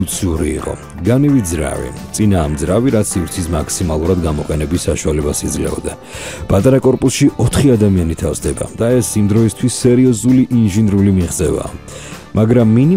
უციური იყო. განივი ძრავი, წინა ამ ძრავი, რაც სივრცის მაქსიმალურად გამოყენების საშუალებას იძლეოდა. პატარა კორპუსში 4 ადამიანი თავსდება და ეს იმ დროისთვის სერიოზული ინჟინრული მიღწევაა. მაგრამ